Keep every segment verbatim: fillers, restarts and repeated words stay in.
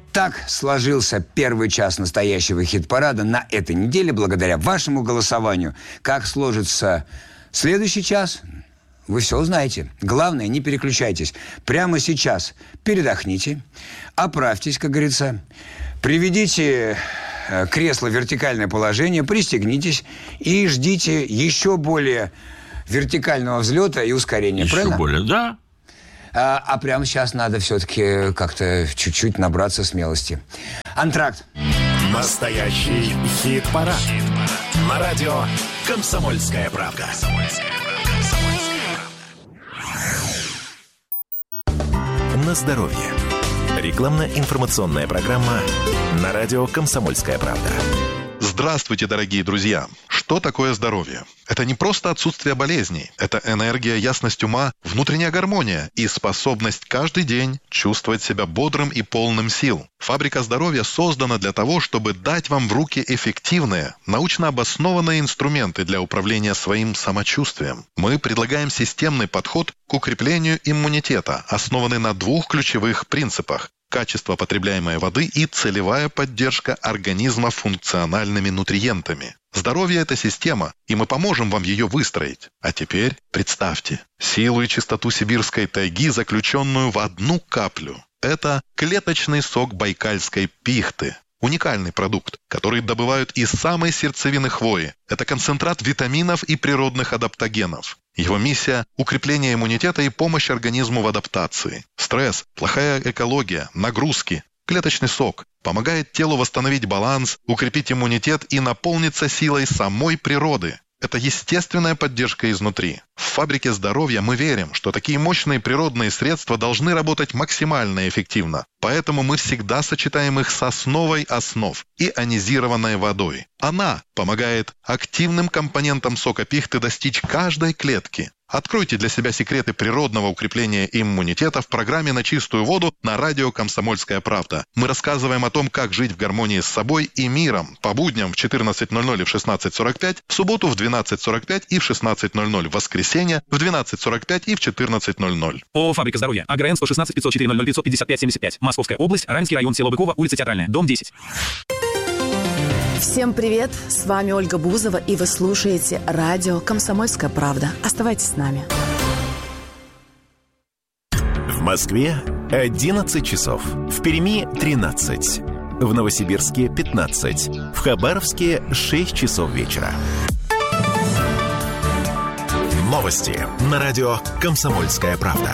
Так сложился первый час настоящего хит-парада на этой неделе благодаря вашему голосованию. Как сложится следующий час, вы все узнаете. Главное, не переключайтесь. Прямо сейчас передохните, оправьтесь, как говорится, приведите кресло в вертикальное положение, пристегнитесь и ждите еще более вертикального взлета и ускорения. Еще правильно? более, да. А, а прямо сейчас надо все-таки как-то чуть-чуть набраться смелости. Антракт. Настоящий хит-парад. Хит-парад. На радио «Комсомольская правда». На здоровье. Рекламно-информационная программа на радио «Комсомольская правда». Здравствуйте, дорогие друзья! Что такое здоровье? Это не просто отсутствие болезней. Это энергия, ясность ума, внутренняя гармония и способность каждый день чувствовать себя бодрым и полным сил. Фабрика здоровья создана для того, чтобы дать вам в руки эффективные, научно обоснованные инструменты для управления своим самочувствием. Мы предлагаем системный подход к укреплению иммунитета, основанный на двух ключевых принципах: качество потребляемой воды и целевая поддержка организма функциональными нутриентами. Здоровье – это система, и мы поможем вам ее выстроить. А теперь представьте силу и чистоту сибирской тайги, заключенную в одну каплю. Это клеточный сок байкальской пихты. Уникальный продукт, который добывают из самой сердцевины хвои. Это концентрат витаминов и природных адаптогенов. Его миссия – укрепление иммунитета и помощь организму в адаптации. Стресс, плохая экология, нагрузки. Клеточный сок помогает телу восстановить баланс, укрепить иммунитет и наполниться силой самой природы. Это естественная поддержка изнутри. В фабрике здоровья мы верим, что такие мощные природные средства должны работать максимально эффективно. Поэтому мы всегда сочетаем их с основой основ – ионизированной водой. Она помогает активным компонентам сока пихты достичь каждой клетки. Откройте для себя секреты природного укрепления иммунитета в программе «На чистую воду» на радио «Комсомольская правда». Мы рассказываем о том, как жить в гармонии с собой и миром. По будням в четырнадцать ноль ноль и в шестнадцать сорок пять, в субботу в двенадцать сорок пять и в шестнадцать ноль ноль, в воскресенье в двенадцать сорок пять и в четырнадцать ноль ноль. ООО «Фабрика здоровья». АГРН сто шестнадцать пятьсот четыре ноль ноль пятьсот пятьдесят пять семьдесят пять. Московская область. Раменский район. Село Быково. Улица Театральная. Дом десять. Всем привет! С вами Ольга Бузова, и вы слушаете радио «Комсомольская правда». Оставайтесь с нами. В Москве одиннадцать часов. В Перми тринадцать. В Новосибирске пятнадцать. В Хабаровске шесть часов вечера. Новости на радио «Комсомольская правда».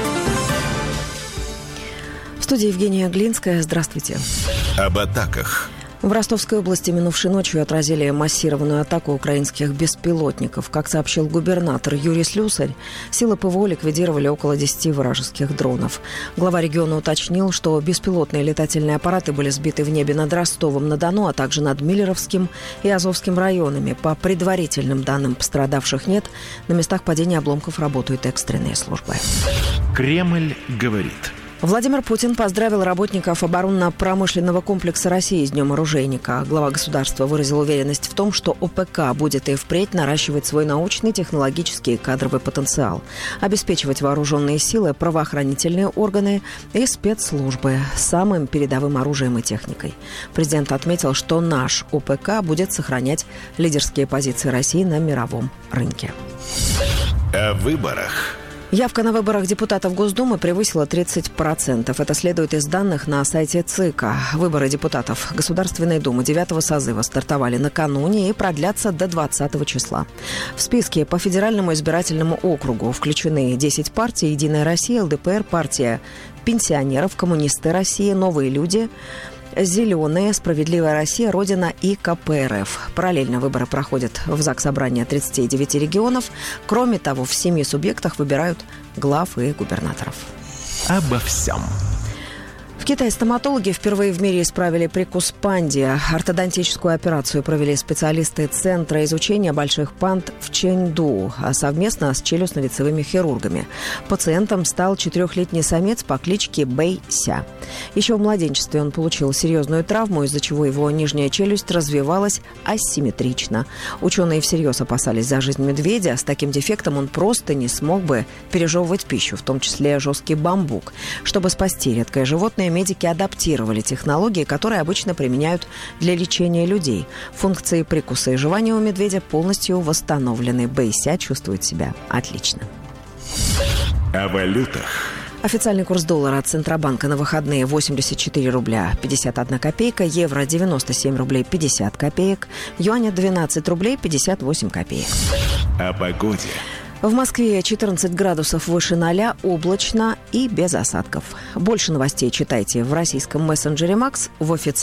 В студии Евгения Глинская. Здравствуйте. Об атаках. В Ростовской области минувшей ночью отразили массированную атаку украинских беспилотников. Как сообщил губернатор Юрий Слюсарь, силы ПВО ликвидировали около десяти вражеских дронов. Глава региона уточнил, что беспилотные летательные аппараты были сбиты в небе над Ростовом-на-Дону, а также над Миллеровским и Азовским районами. По предварительным данным, пострадавших нет. На местах падения обломков работают экстренные службы. Кремль говорит. Владимир Путин поздравил работников оборонно-промышленного комплекса России с Днем оружейника. Глава государства выразил уверенность в том, что ОПК будет и впредь наращивать свой научный, технологический и кадровый потенциал, обеспечивать вооруженные силы, правоохранительные органы и спецслужбы самым передовым оружием и техникой. Президент отметил, что наш ОПК будет сохранять лидерские позиции России на мировом рынке. О выборах. Явка на выборах депутатов Госдумы превысила тридцать процентов. Это следует из данных на сайте ЦИКа. Выборы депутатов Государственной Думы девятого созыва стартовали накануне и продлятся до двадцатого числа. В списке по федеральному избирательному округу включены десять партий: «Единая Россия», ЛДПР, партия пенсионеров, коммунисты России, «Новые люди», «Зеленые», «Справедливая Россия», «Родина» и КПРФ. Параллельно выборы проходят в Заксобрании тридцати девяти регионов. Кроме того, в семи субъектах выбирают глав и губернаторов. Обо всем. В Китае стоматологи впервые в мире исправили прикус панди. Ортодонтическую операцию провели специалисты Центра изучения больших панд в Чэньду совместно с челюстно-лицевыми хирургами. Пациентом стал четырехлетний самец по кличке Бэй Ся. Еще в младенчестве он получил серьезную травму, из-за чего его нижняя челюсть развивалась асимметрично. Ученые всерьез опасались за жизнь медведя. С таким дефектом он просто не смог бы пережевывать пищу, в том числе жесткий бамбук. Чтобы спасти редкое животное, медики адаптировали технологии, которые обычно применяют для лечения людей. Функции прикуса и жевания у медведя полностью восстановлены. Бэйся чувствует себя отлично. О валютах. Официальный курс доллара от Центробанка на выходные восемьдесят четыре рубля пятьдесят одна копейка, евро девяносто семь рублей пятьдесят копеек, юаня двенадцать рублей пятьдесят восемь копеек. О погоде. В Москве четырнадцать градусов выше ноля, облачно и без осадков. Больше новостей читайте в российском мессенджере «Макс», в официальном